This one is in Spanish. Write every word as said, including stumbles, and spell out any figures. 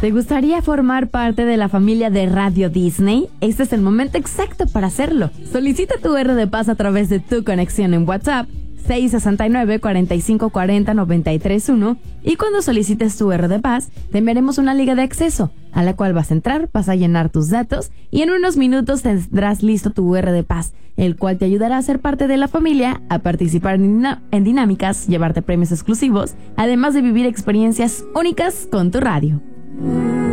¿Te gustaría formar parte de la familia de Radio Disney? Este es el momento exacto para hacerlo. Solicita tu R de Paz a través de tu conexión en WhatsApp seis seis nueve, cuatro cinco cuatro cero, nueve tres uno y cuando solicites tu R de Paz te enviaremos una liga de acceso a la cual vas a entrar, vas a llenar tus datos y en unos minutos tendrás listo tu R de Paz, el cual te ayudará a ser parte de la familia, a participar en, dinam- en dinámicas, llevarte premios exclusivos, además de vivir experiencias únicas con tu radio.